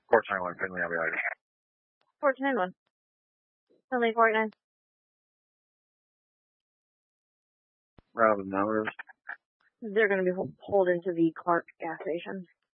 421, Finley, I'll be out. 421. Finley 49. Round the numbers. They're going to be pulled into the Clark gas station.